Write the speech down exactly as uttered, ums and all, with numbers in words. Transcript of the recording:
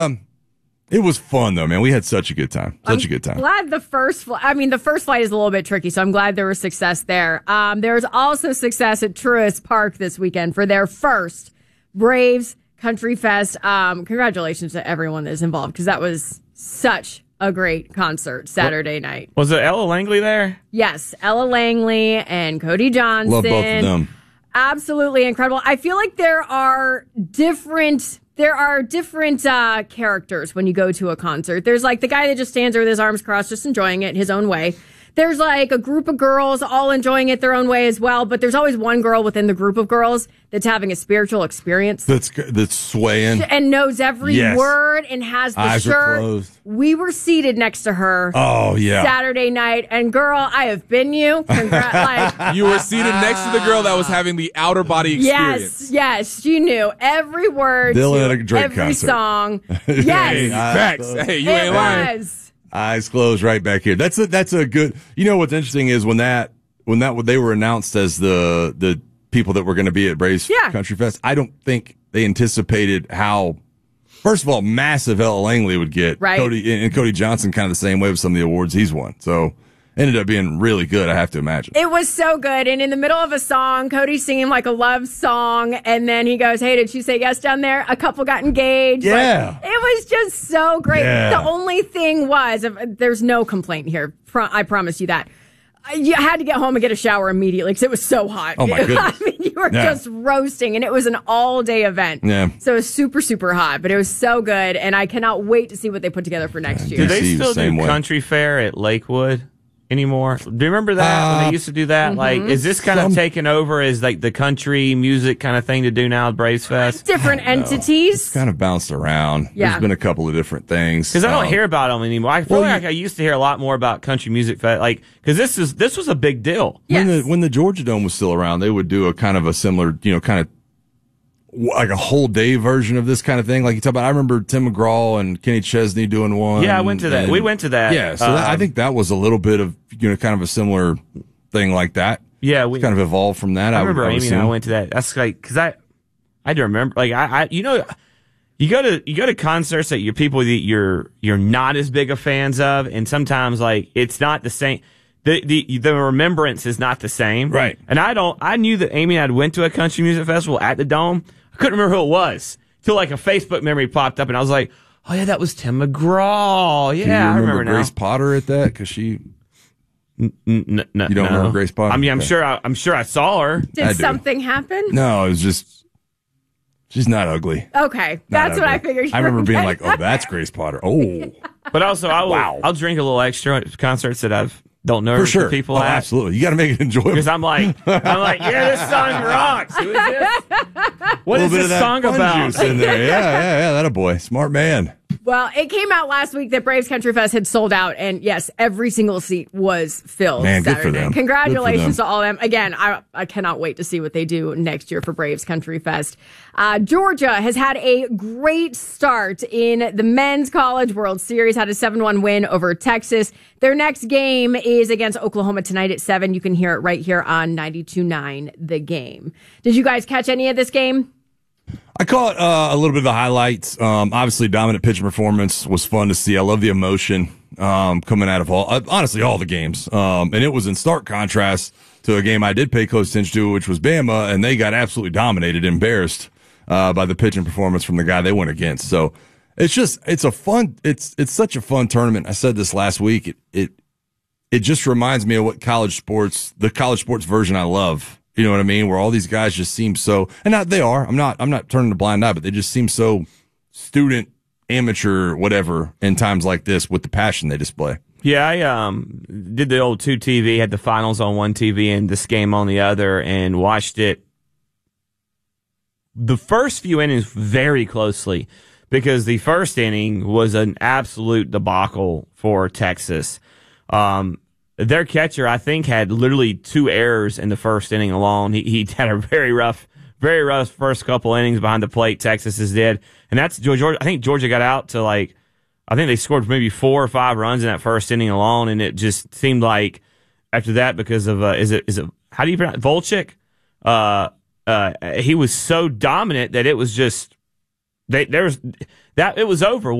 Um, it was fun though, man. We had such a good time. Such I'm a good time. Glad the first flight. I mean, the first flight is a little bit tricky, so I'm glad there was success there. Um, there was also success at Truist Park this weekend for their first Braves Country Fest. Um, congratulations to everyone that is involved because that was such a great concert Saturday what? night. Was it Ella Langley there? Yes, Ella Langley and Cody Johnson. Love both of them. Absolutely incredible. I feel like there are different. There are different uh, characters when you go to a concert. There's like the guy that just stands there with his arms crossed, just enjoying it his own way. There's like a group of girls all enjoying it their own way as well. But there's always one girl within the group of girls that's having a spiritual experience. That's that's swaying. And knows every yes. word and has the Eyes shirt. Are closed. We were seated next to her. Oh, yeah. Saturday night. And girl, I have been you. Congra- like, you were seated next to the girl that was having the outer body experience. Yes, yes. She knew every word Dylan to at a Drake every concert. song. Yes. Hey, facts. Hey, you it ain't lying. was. Eyes closed right back here. That's a, that's a good, you know, what's interesting is when that, when that, they were announced as the, the people that were going to be at Braves yeah. Country Fest, I don't think they anticipated how, first of all, massive Ella Langley would get. Right. Cody, and Cody Johnson kind of the same way with some of the awards he's won. So ended up being really good, I have to imagine. It was so good. And in the middle of a song, Cody's singing like a love song. And then he goes, hey, did she say yes down there? A couple got engaged. Yeah. Like, it was just so great. Yeah. The only thing was, there's no complaint here. Pro- I promise you that. You had to get home and get a shower immediately because it was so hot. Oh, my goodness. I mean, you were Yeah. just roasting, and it was an all-day event. Yeah. So it was super, super hot, but it was so good, and I cannot wait to see what they put together for next year. Do they see the still same do way. country fair at Lakewood anymore? Do you remember that when Uh, they used to do that? Mm-hmm. Like, is this kind Some- of taken over as like the country music kind of thing to do now at Braves Fest? Different entities. It's kind of bounced around. Yeah. There's been a couple of different things. Because I don't Um, hear about them anymore. I feel well, like you- I used to hear a lot more about country music fest, like because this is this was a big deal. When Yes. the when the Georgia Dome was still around, they would do a kind of a similar, you know, kind of like a whole day version of this kind of thing. Like you talk about, I remember Tim McGraw and Kenny Chesney doing one. Yeah, I went to that. and- We went to that. Yeah, so that, I Um, think that was a little bit of, you know, kind of a similar thing like that. Yeah, we It's kind of evolved from that. I I, would- remember I would Amy and I assume. went to that. That's like because I, I had to remember like I, I you know, you go to you go to concerts that you're people that you're you're not as big of fans of, and sometimes like it's not the same. The the the remembrance is not the same, Right. And I don't. I knew that Amy and I went to a country music festival at the Dome. I couldn't remember who it was till like a Facebook memory popped up, and I was like, "Oh yeah, that was Tim McGraw." Yeah, Do you I remember remember now. Grace Potter at that? Because she, N- n- n- You don't no. remember Grace Potter? I mean, I'm Okay. sure. I, I'm sure I saw her. Did I do. something happen? no, it was just, she's not ugly. Okay, Not that's what I ugly. figured. You I remember were being getting like, oh, that's Grace Potter. Oh, But also, I will, Wow. I'll drink a little extra at concerts that I've don't know for sure. people oh, at. absolutely. You got to make it enjoyable. Because I'm like, I'm like, yeah, this song rocks. Who is this? What A little is bit this of that song fun about? juice in there. Yeah, yeah, yeah. That a boy. Smart man. Well, it came out last week that Braves Country Fest had sold out, and yes, every single seat was filled. Man, good Saturday. for them. Congratulations Good for them. to all of them. Again, I, I cannot wait to see what they do next year for Braves Country Fest. Uh, Georgia has had a great start in the Men's College World Series, had a seven one win over Texas. Their next game is against Oklahoma tonight at seven. You can hear it right here on ninety-two point nine The Game. Did you guys catch any of this game? I caught uh, a little bit of the highlights. Um, obviously, dominant pitching performance was fun to see. I love the emotion um, coming out of all, uh, honestly, all the games. Um, and it was in stark contrast to a game I did pay close attention to, which was Bama, and they got absolutely dominated, embarrassed uh, by the pitching performance from the guy they went against. So it's just, it's a fun, it's it's such a fun tournament. I said this last week. It it it just reminds me of what college sports, the college sports version I love. You know what I mean? Where all these guys just seem so, and not, they are. I'm not. I'm not turning a blind eye, but they just seem so student, amateur, whatever. In times like this, with the passion they display. Yeah, I um did the old two T V, had the finals on one T V and this game on the other, and watched it. The first few innings very closely, because the first inning was an absolute debacle for Texas. Um, Their catcher, I think, had literally two errors in the first inning alone. He he had a very rough, very rough first couple innings behind the plate. Texas's did, and that's Georgia. I think Georgia got out to like, I think they scored maybe four or five runs in that first inning alone, and it just seemed like after that, because of uh, is it is it how do you pronounce it? Volchik? Uh, uh, he was so dominant that it was just they there was that it was over.